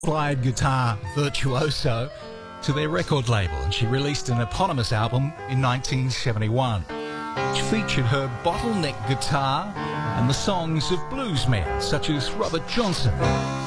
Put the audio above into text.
slide guitar virtuoso to their record label, and she released an eponymous album in 1971, which featured her bottleneck guitar and the songs of bluesmen such as Robert Johnson.